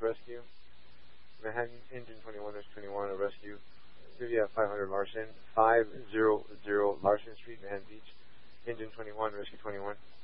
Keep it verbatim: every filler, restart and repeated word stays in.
Rescue. Manhattan, Engine twenty-one, Rescue twenty-one, a rescue. Civia five hundred Larson, five hundred Larson Street, Manhattan Beach. Engine twenty-one, Rescue twenty-one.